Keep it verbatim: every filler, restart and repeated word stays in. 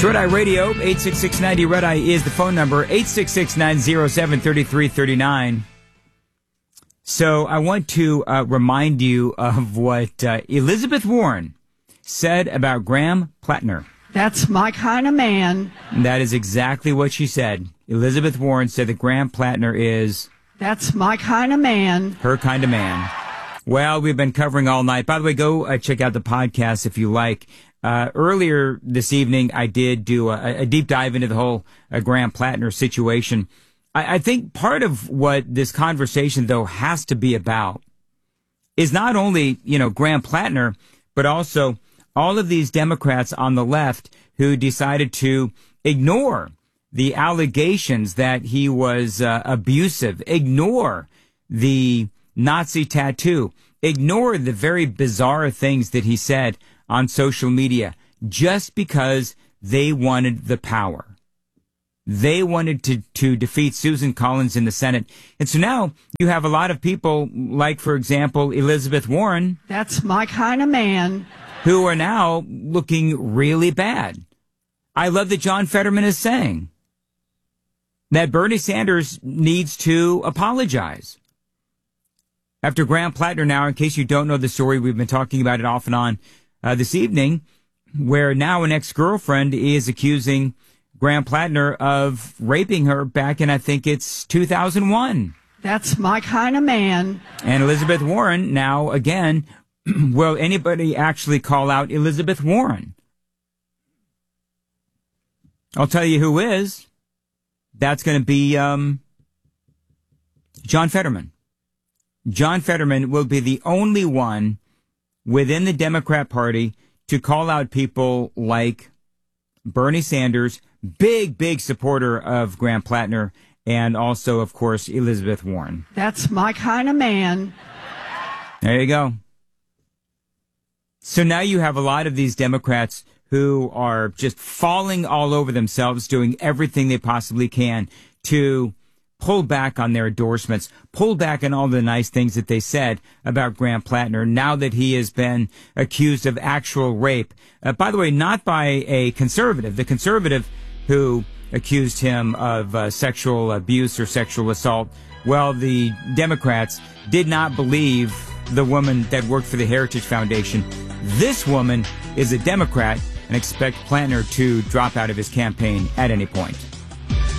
Red Eye Radio, eight six six ninety Red Eye is the phone number, eight six six nine zero seven three three three nine. So I want to uh, remind you of what uh, Elizabeth Warren said about Graham Plattner. That's my kind of man. And that is exactly what she said. Elizabeth Warren said that Graham Plattner is... That's my kind of man. Her kind of man. Well, we've been covering all night. By the way, go uh, check out the podcast if you like. Uh, earlier this evening, I did do a, a deep dive into the whole uh, Graham Plattner situation. I, I think part of what this conversation, though, has to be about is not only, you know, Graham Plattner, but also all of these Democrats on the left who decided to ignore the allegations that he was uh, abusive, ignore the Nazi tattoo, ignore the very bizarre things that he said on social media just because they wanted the power. They wanted to, to defeat Susan Collins in the Senate. And so now you have a lot of people like, for example, Elizabeth Warren. That's my kind of man. Who are now looking really bad. I love that John Fetterman is saying that Bernie Sanders needs to apologize. After Graham Plattner now, in case you don't know the story, we've been talking about it off and on uh, this evening, where now an ex-girlfriend is accusing Graham Plattner of raping her back in, I think it's two thousand one. That's my kind of man. And Elizabeth Warren now, again, will anybody actually call out Elizabeth Warren? I'll tell you who is. That's going to be um, John Fetterman. John Fetterman will be the only one within the Democrat Party to call out people like Bernie Sanders, big, big supporter of Graham Plattner, and also, of course, Elizabeth Warren. That's my kind of man. There you go. So now you have a lot of these Democrats who are just falling all over themselves, doing everything they possibly can to pull back on their endorsements, pull back on all the nice things that they said about Graham Plattner now that he has been accused of actual rape. Uh, by the way, not by a conservative. The conservative who accused him of uh, sexual abuse or sexual assault, well, the Democrats did not believe the woman that worked for the Heritage Foundation. This woman is a Democrat and expect Plattner to drop out of his campaign at any point.